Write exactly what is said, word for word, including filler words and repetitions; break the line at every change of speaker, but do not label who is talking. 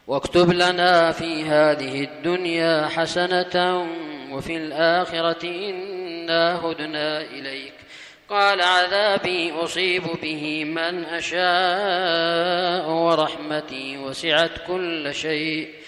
واكتب لنا في هذه الدنيا حسنة وفي الآخرة إنا هدنا إليك. قال عذابي أصيب به من أشاء ورحمتي وسعت كل شيء